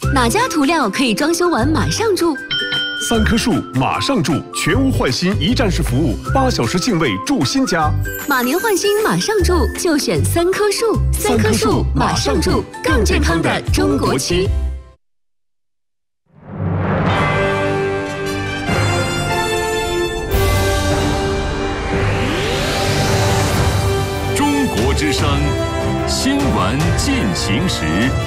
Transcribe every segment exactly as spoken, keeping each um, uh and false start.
哪家涂料可以装修完马上住？ 三棵树马上住，全屋换新一站式服务，八小时净位住新家。 马年换新马上住，就选三棵树。三棵树马上住，更健康的中国区。 中国之声新闻进行时。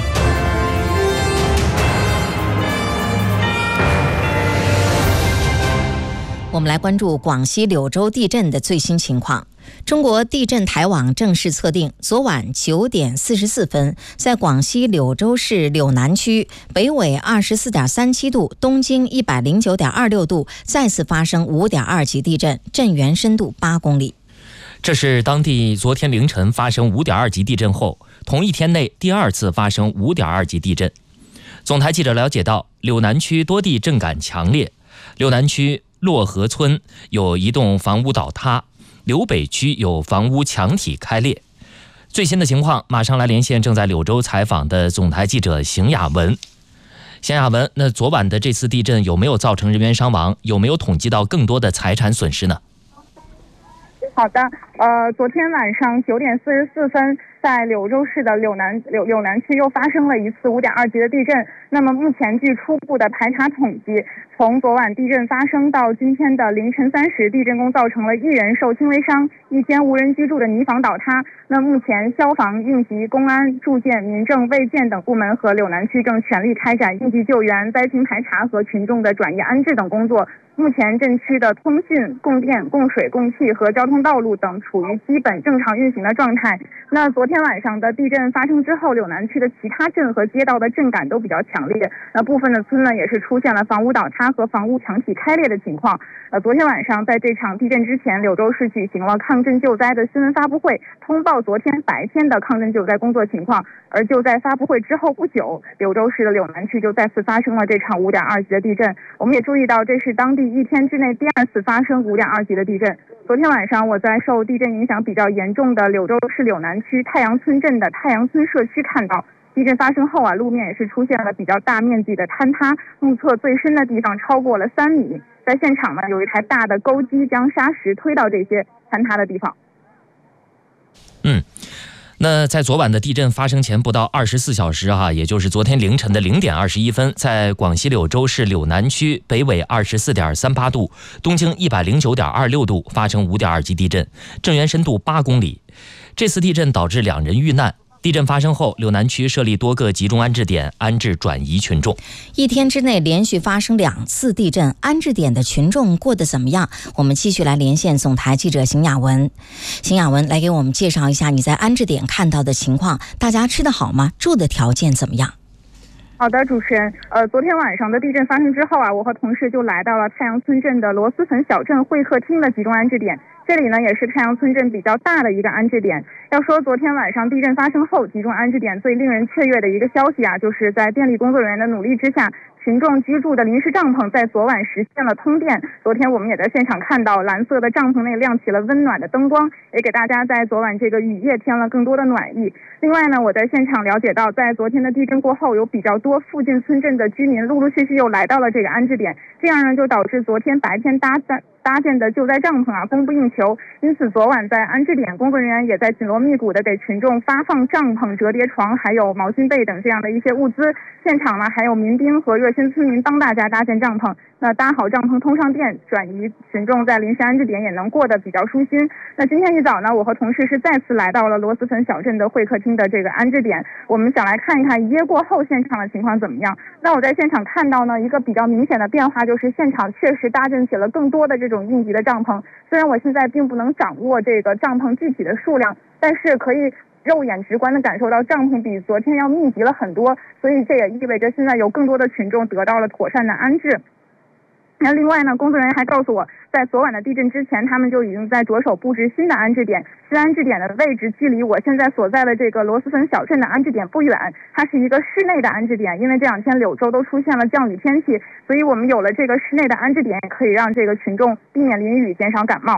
我们来关注广西柳州地震的最新情况。中国地震台网正式测定，昨晚九点四十四分，在广西柳州市柳南区北纬二十四点三七度、东经一百零九点二六度，再次发生五点二级地震，震源深度八公里。 这是当地昨天凌晨发生五点二级地震后，同一天内第二次发生五点二级地震。总台记者了解到，柳南区多地震感强烈，柳南区洛河村有一栋房屋倒塌，柳北区有房屋墙体开裂。最新的情况马上来连线正在柳州采访的总台记者邢雅文。邢雅文，那昨晚的这次地震有没有造成人员伤亡？有没有统计到更多的财产损失呢？ 好的，呃，昨天晚上九点四十四分，在柳州市的柳南柳柳南区又发生了一次五点二级的地震。那么目前据初步的排查统计，从昨晚地震发生到今天的凌晨三时，地震共造成了一人受轻微伤，一间无人居住的泥房倒塌。那目前消防、应急、公安、住建、民政、卫健等部门和柳南区正全力开展应急救援、灾情排查和群众的转移安置等工作。目前镇区的通讯、供电、供水、供气和交通道路等处于基本正常运行的状态。那昨天晚上的地震发生之后，柳南区的其他镇和街道的震感都比较强烈，那部分的村呢也是出现了房屋倒塌和房屋墙体开裂的情况。呃，昨天晚上在这场地震之前，柳州市举行了抗震救灾的新闻发布会，通报昨天白天的抗震救灾工作情况。而就在发布会之后不久，柳州市的柳南区就再次发生了这场五点二级的地震。我们也注意到，这是当地一天之内第二次发生五点二级的地震。昨天晚上，我在受地震影响比较严重的柳州市柳南区太阳村镇的太阳村社区看到，地震发生后啊，路面也是出现了比较大面积的坍塌，目测最深的地方超过了三米。在现场呢，有一台大的钩机将沙石推到这些坍塌的地方。 嗯。那在昨晚的地震发生前不到二十四小时哈，也就是昨天凌晨的零点二十一分，在广西柳州市柳南区北纬二十四点三八度、东经一百零九点二六度发生五点二级地震，震源深度八公里。这次地震导致两人遇难。地震发生后，柳南区设立多个集中安置点，安置转移群众。 一天之内连续发生两次地震，安置点的群众过得怎么样？我们继续来连线总台记者邢雅文。邢雅文，来给我们介绍一下你在安置点看到的情况，大家吃得好吗？住的条件怎么样？ 好的，主持人，呃，昨天晚上的地震发生之后啊，我和同事就来到了太阳村镇的螺蛳粉小镇会客厅的集中安置点。这里呢也是太阳村镇比较大的一个安置点。要说昨天晚上地震发生后，集中安置点最令人雀跃的一个消息啊，就是在电力工作人员的努力之下，群众居住的临时帐篷在昨晚实现了通电。昨天我们也在现场看到蓝色的帐篷内亮起了温暖的灯光，也给大家在昨晚这个雨夜添了更多的暖意。另外呢，我在现场了解到，在昨天的地震过后，有比较多附近村镇的居民陆陆续续又来到了这个安置点，这样呢就导致昨天白天搭搭搭建的救灾帐篷啊供不应求。因此昨晚在安置点，工作人员也在紧锣密鼓的给群众发放帐篷、折叠床还有毛巾被等这样的一些物资。现场呢还有民兵和热心村民帮大家搭建帐篷，那搭好帐篷通上电，转移群众在临时安置点也能过得比较舒心。那今天一早呢，我和同事是再次来到了螺蛳粉小镇的会客厅的这个安置点，我们想来看一看一夜过后现场的情况怎么样。那我在现场看到呢，一个比较明显的变化就是现场确实搭建起了更多的这种应急的帐篷。虽然我现在并不能掌握这个帐篷具体的数量，但是可以肉眼直观地感受到帐篷比昨天要密集了很多，所以这也意味着现在有更多的群众得到了妥善的安置。那另外呢，工作人员还告诉我，在昨晚的地震之前，他们就已经在着手布置新的安置点。新安置点的位置距离我现在所在的这个螺蛳粉小镇的安置点不远，它是一个室内的安置点。因为这两天柳州都出现了降雨天气，所以我们有了这个室内的安置点，可以让这个群众避免淋雨，减少感冒。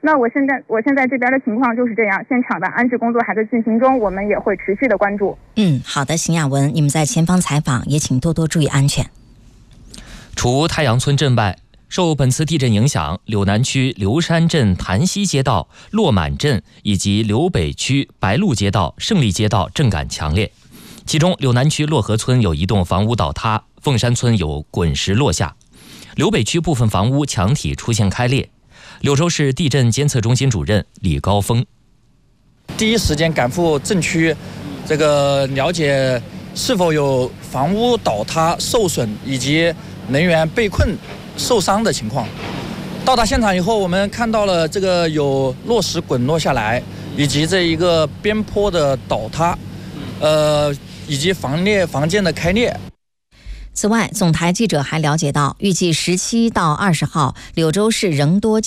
那我现在我现在这边的情况就是这样，现场的安置工作还在进行中，我们也会持续的关注。 嗯，好的，邢亚文，你们在前方采访，也请多多注意安全。 除太阳村镇外，受本次地震影响，柳南区刘山镇潭西街道、落满镇以及柳北区白鹿街道、胜利街道震感强烈。其中，柳南区漯河村有一栋房屋倒塌，凤山村有滚石落下，柳北区部分房屋墙体出现开裂。柳州市地震监测中心主任李高峰： 第一时间赶赴震区，这个了解是否有房屋倒塌受损以及人员被困受伤的情况。到达现场以后，我们看到了这个有落石滚落下来，以及这一个边坡的倒塌，呃，以及房裂房间的开裂。 此外，总台记者还了解到，预计十七到二十号，柳州市仍多